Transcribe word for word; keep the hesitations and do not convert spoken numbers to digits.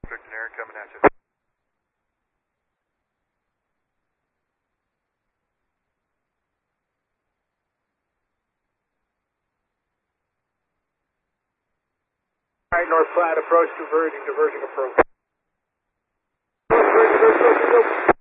Victor Air coming at you. All right, north side approach, diverging, diverging approach. Go, go, go, go, go.